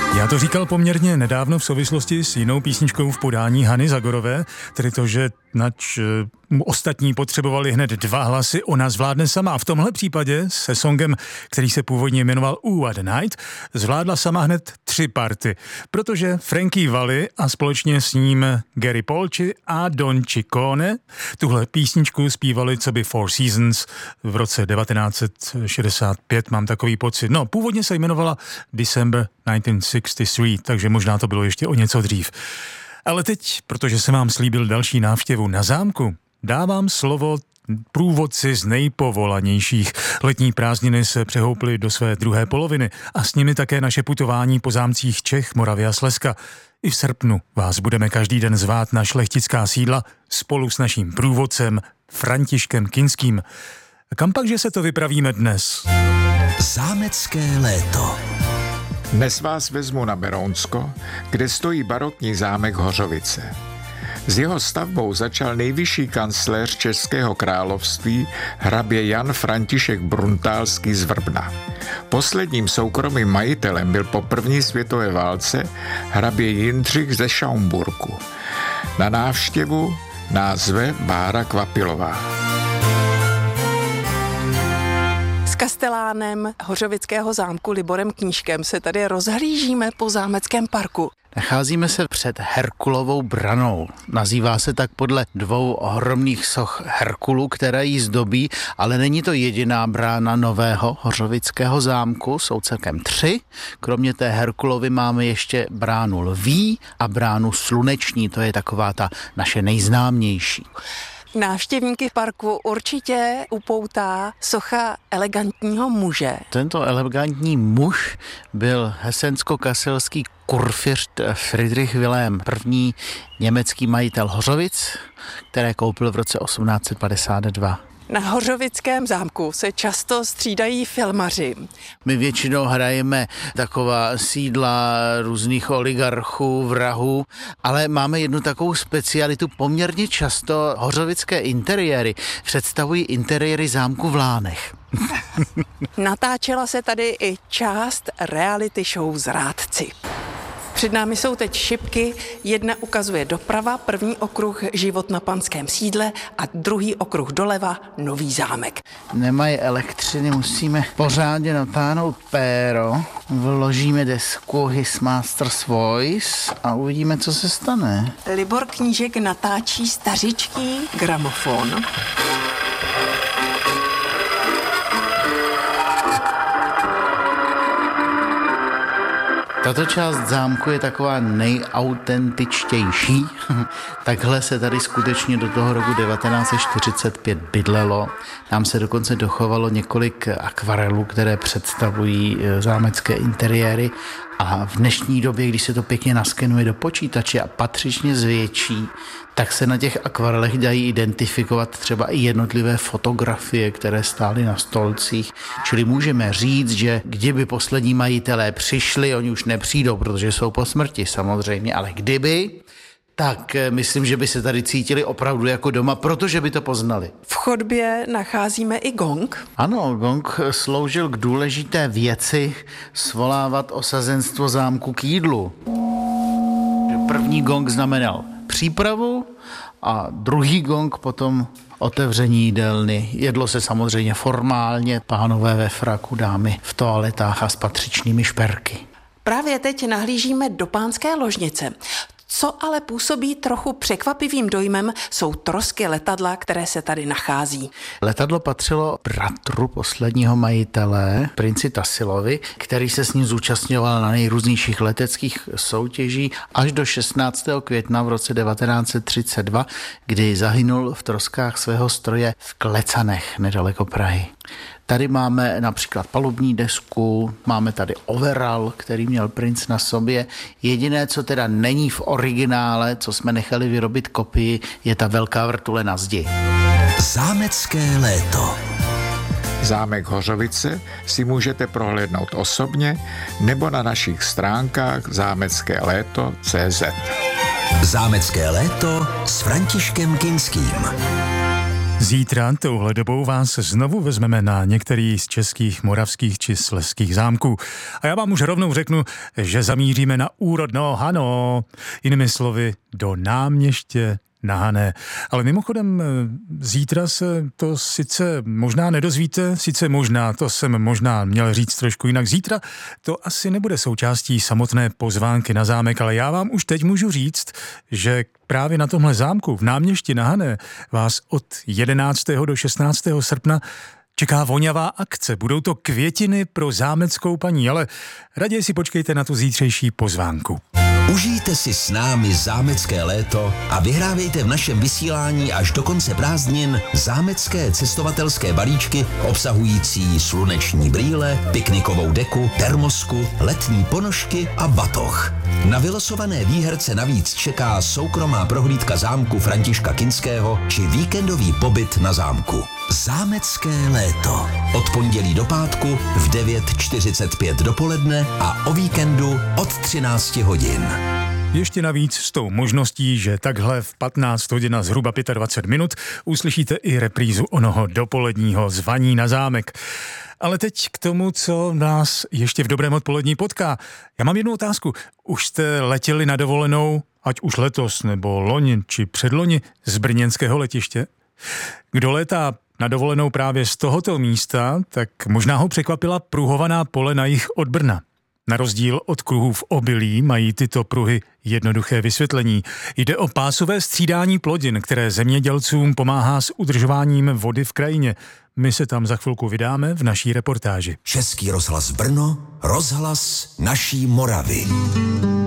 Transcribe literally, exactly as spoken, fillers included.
Já to říkal poměrně nedávno v souvislosti s jinou písničkou v podání Hany Zagorové, tedy to, že nač uh, ostatní potřebovali hned dva hlasy, ona zvládne sama. A v tomhle případě se songem, který se původně jmenoval Ooh, What a Night, zvládla sama hned tři party, protože Frankie Valli a společně s ním Gary Polci a Don Ciccone tuhle písničku zpívali coby Four Seasons v roce devatenáct set šedesát pět, mám takový pocit. No, původně se jmenovala December devatenáct set šedesát tři, takže možná to bylo ještě o něco dřív. Ale teď, protože jsem vám slíbil další návštěvu na zámku, dávám slovo průvodci z nejpovolanějších. Letní prázdniny se přehouply do své druhé poloviny a s nimi také naše putování po zámcích Čech, Moravy a Slezska. I v srpnu vás budeme každý den zvát na šlechtická sídla spolu s naším průvodcem Františkem Kinským. Kam pak, že se to vypravíme dnes? Zámecké léto. Dnes vás vezmu na Berounsko, kde stojí barokní zámek Hořovice. S jeho stavbou začal nejvyšší kancléř Českého království hrabě Jan František Bruntálský z Vrbna. Posledním soukromým majitelem byl po první světové válce hrabě Jindřich ze Schaumburku. Na návštěvu nás zve Bára Kvapilová. Kastelánem Hořovického zámku Liborem Knížkem se tady rozhlížíme po zámeckém parku. Nacházíme se před Herkulovou branou. Nazývá se tak podle dvou ohromných soch Herkulu, které ji zdobí, ale není to jediná brána nového Hořovického zámku, jsou celkem tři. Kromě té Herkulovy máme ještě bránu Lví a bránu Sluneční, to je taková ta naše nejznámější. Návštěvníky v parku určitě upoutá socha elegantního muže. Tento elegantní muž byl hesensko-kaselský kurfiřt Friedrich Wilhelm, první německý majitel Hořovic, které koupil v roce osmnáct set padesát dva. Na Hořovickém zámku se často střídají filmaři. My většinou hrajeme taková sídla různých oligarchů, vrahů, ale máme jednu takovou specialitu. Poměrně často hořovické interiéry představují interiéry zámku v Lánech. Natáčela se tady i část reality show Zrádci. Před námi jsou teď šipky, jedna ukazuje doprava, první okruh život na panském sídle a druhý okruh doleva nový zámek. Nemají elektřiny, musíme pořádně natáhnout péro, vložíme desku His Master's Voice a uvidíme, co se stane. Libor Knížek natáčí stařičký gramofon. Tato část zámku je taková nejautentičtější. Takhle se tady skutečně do toho roku devatenáct set čtyřicet pět bydlelo. Nám se dokonce dochovalo několik akvarelů, které představují zámecké interiéry. A v dnešní době, když se to pěkně naskenuje do počítače a patřičně zvětší, tak se na těch akvarelech dají identifikovat třeba i jednotlivé fotografie, které stály na stolcích. Čili můžeme říct, že kdyby poslední majitelé přišli, oni už nepřijdou, protože jsou po smrti samozřejmě, ale kdyby, tak myslím, že by se tady cítili opravdu jako doma, protože by to poznali. V chodbě nacházíme i gong. Ano, gong sloužil k důležité věci svolávat osazenstvo zámku k jídlu. První gong znamenal přípravu a druhý gong potom otevření jídelny. Jedlo se samozřejmě formálně, pánové ve fraku, dámy v toaletách a s patřičnými šperky. Právě teď nahlížíme do pánské ložnice. Co ale působí trochu překvapivým dojmem, jsou trosky letadla, které se tady nachází. Letadlo patřilo bratru posledního majitele, princi Tassilovi, který se s ním zúčastňoval na nejrůznějších leteckých soutěží až do šestnáctého května v roce devatenáct set třicet dva, kdy zahynul v troskách svého stroje v Klecanech nedaleko Prahy. Tady máme například palubní desku, máme tady overall, který měl princ na sobě. Jediné, co teda není v originále, co jsme nechali vyrobit kopii, je ta velká vrtule na zdi. Zámecké léto. Zámek Hořovice si můžete prohlédnout osobně nebo na našich stránkách zámecké léto tečka cé zet. Zámecké léto s Františkem Kinským. Zítra touhle dobou vás znovu vezmeme na některý z českých, moravských či slezských zámků. A já vám už rovnou řeknu, že zamíříme na úrodno Hano, jinými slovy do Náměště na Hané. Ale mimochodem, zítra se to sice možná nedozvíte, sice možná, to jsem možná měl říct trošku jinak. Zítra to asi nebude součástí samotné pozvánky na zámek, ale já vám už teď můžu říct, že právě na tomhle zámku v Náměšti na Hané vás od jedenáctého do šestnáctého srpna čeká vonavá akce. Budou to květiny pro zámeckou paní, ale raději si počkejte na tu zítřejší pozvánku. Užijte si s námi zámecké léto a vyhrávejte v našem vysílání až do konce prázdnin zámecké cestovatelské balíčky obsahující sluneční brýle, piknikovou deku, termosku, letní ponožky a batoh. Na vylosované výherce navíc čeká soukromá prohlídka zámku Františka Kinského či víkendový pobyt na zámku. Zámecké léto. Od pondělí do pátku v devět čtyřicet pět dopoledne a o víkendu od třináct hodin. Ještě navíc s tou možností, že takhle v patnáct hodin a zhruba dvacet pět minut uslyšíte i reprízu onoho dopoledního zvaní na zámek. Ale teď k tomu, co nás ještě v dobrém odpolední potká. Já mám jednu otázku. Už jste letěli na dovolenou, ať už letos nebo loni či předloni, z brněnského letiště? Kdo létá na dovolenou právě z tohoto místa, tak možná ho překvapila pruhovaná pole na jih od Brna. Na rozdíl od kruhů v obilí mají tyto pruhy jednoduché vysvětlení. Jde o pásové střídání plodin, které zemědělcům pomáhá s udržováním vody v krajině. My se tam za chvilku vydáme v naší reportáži. Český rozhlas Brno, rozhlas naší Moravy.